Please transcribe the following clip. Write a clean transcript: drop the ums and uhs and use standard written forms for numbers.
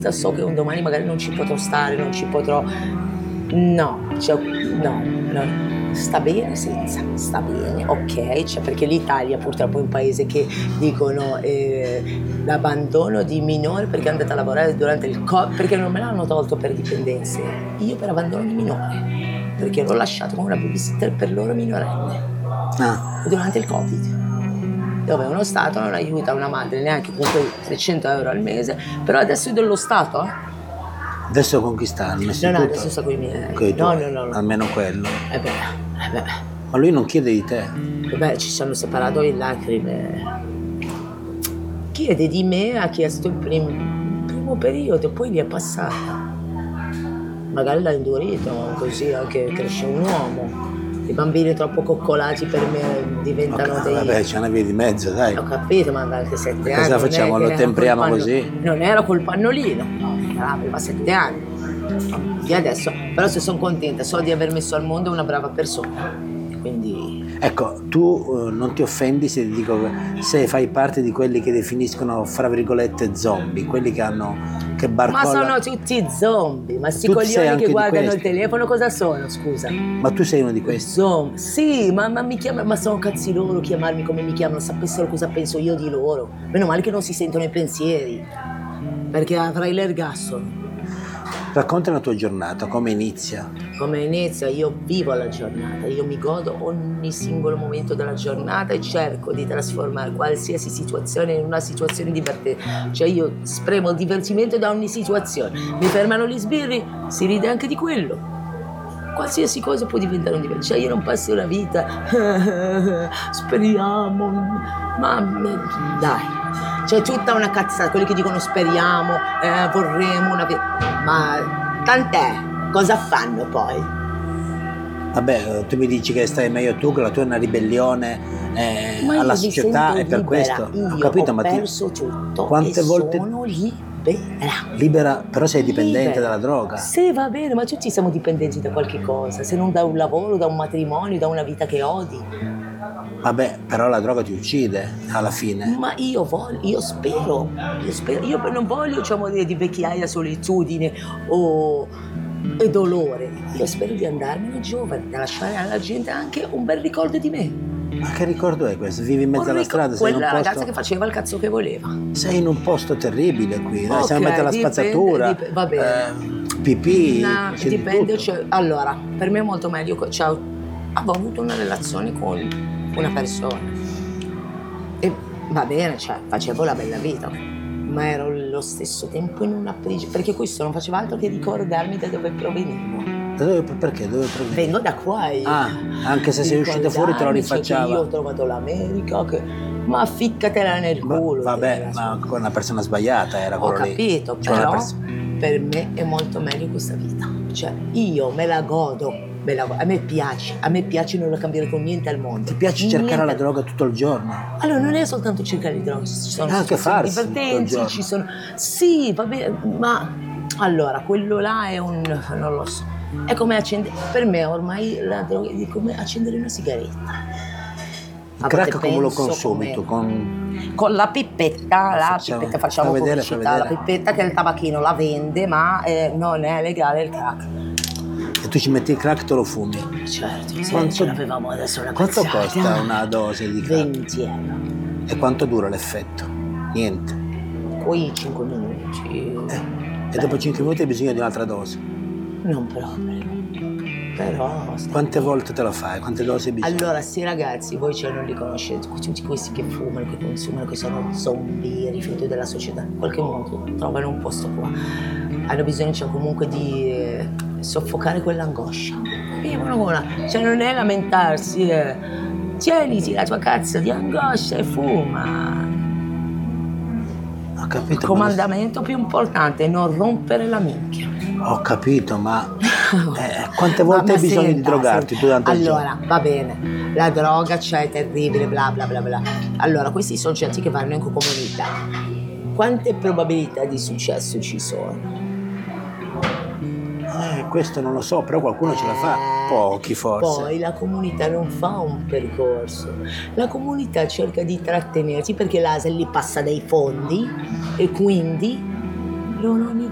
so che un domani magari non ci potrò stare, non ci potrò. No, cioè, no. Sta bene senza, sta bene, ok, cioè perché l'Italia purtroppo è un paese che dicono l'abbandono di minore perché è andata a lavorare durante il Covid, perché non me l'hanno tolto per dipendenze, io per abbandono di minore, perché l'ho lasciato come una babysitter per loro minorenne durante il Covid, dove uno Stato non aiuta una madre neanche con quei 300 euro al mese, però adesso è dello Stato, Adesso con chi sta? No, adesso sta con i miei. No. Almeno quello. Beh. Ma lui non chiede di te? Beh, ci siamo separato in lacrime. Chiede di me, ha chiesto il primo periodo, poi gli è passata. Magari l'ha indurito, così anche cresce un uomo. I bambini troppo coccolati per me diventano dei... Vabbè, c'è una via di mezzo, dai. Ho capito, ma anche 7 anni. Cosa facciamo? Lo tempriamo così? Non ero col pannolino, aveva 7 anni. E adesso, però se sono contenta, so di aver messo al mondo una brava persona. Quindi... Ecco, tu non ti offendi se ti dico se fai parte di quelli che definiscono, fra virgolette, zombie, quelli che barcollano. Ma sono tutti zombie, ma sti coglioni che guardano il telefono cosa sono, scusa? Ma tu sei uno di questi? Zombie, sì, ma mi chiamano, ma sono cazzi loro chiamarmi come mi chiamano, sapessero cosa penso io di loro. Meno male che non si sentono i pensieri, perché avrai l'ergastolo. Racconta la tua giornata, come inizia? Come inizia? Io vivo la giornata, io mi godo ogni singolo momento della giornata e cerco di trasformare qualsiasi situazione in una situazione divertente. Cioè io spremo il divertimento da ogni situazione. Mi fermano gli sbirri, si ride anche di quello. Qualsiasi cosa può diventare un divertimento. Cioè io non passo la vita, speriamo, ma dai. C'è tutta una cazzata, quelli che dicono speriamo, vorremmo una vita. Ma tant'è, cosa fanno poi? Vabbè, tu mi dici che stai meglio tu, che la tua è una ribellione alla società e per questo. Ho capito, ma perso tutto. Quante volte sono libera, però sei dipendente dalla droga. Sì, va bene, ma tutti siamo dipendenti da qualche cosa, se non da un lavoro, da un matrimonio, da una vita che odi. Vabbè, però la droga ti uccide alla fine. Ma io spero, io non voglio morire di vecchiaia, solitudine e dolore. Io spero di andarmene giovane, da lasciare alla gente anche un bel ricordo di me. Ma che ricordo è questo? Vivi in mezzo alla strada? Sei in un posto... ragazza che faceva il cazzo che voleva. Sei in un posto terribile qui, okay, sei in mezzo alla spazzatura, va bene. pipì, dipende, allora, per me è molto meglio, avevo avuto una relazione con una persona e va bene, facevo la bella vita, ma ero allo stesso tempo in una prigione, perché questo non faceva altro che ricordarmi da dove provenivo. Perché? Dove provenivi? Vengo da qua io. Anche se sei uscita fuori te lo rifacciava. Io ho trovato l'America, ma ficcatela nel culo. Vabbè, ma con una persona sbagliata era quello lì. Ho capito, però per me è molto meglio questa vita. Cioè, io me la godo. A me piace, non la cambierei con niente al mondo. Ti piace cercare la droga tutto il giorno? Allora, non è soltanto cercare di droga, ci sono anche farsi divertenti, ci sono... Sì, va bene, ma... Allora, quello là è non lo so. È come accendere... Per me ormai la droga è come accendere una sigaretta. Il crack come lo consumi tu? Con la pipetta, facciamo pubblicità, la pipetta che il tabacchino la vende, ma non è legale il crack. E tu ci metti il crack e te lo fumi? Certo, quanto ce l'avevamo adesso una quanto costa una dose di crack? 20 euro. E quanto dura l'effetto? Niente. Poi 5 minuti. E dopo 5 minuti hai bisogno di un'altra dose? Non proprio. Però... Quante volte te lo fai? Quante dosi hai bisogno? Allora, sì ragazzi, voi non li conoscete, tutti questi che fumano, che consumano, che sono zombie, rifiuti della società, in qualche modo trovano un posto qua. Hanno bisogno comunque di soffocare quell'angoscia. Vivono non è lamentarsi, tieniti la tua cazzo di angoscia e fuma. Ho capito. Il comandamento più importante è non rompere la minchia. Ho capito, ma quante volte hai bisogno di drogarti durante il giorno? Allora, va bene, la droga è terribile, bla bla bla bla. Allora, questi soggetti che vanno in comunità, quante probabilità di successo ci sono? Questo non lo so, però qualcuno ce la fa. Pochi forse. Poi la comunità non fa un percorso. La comunità cerca di trattenersi perché l'ASL gli passa dei fondi e quindi non ogni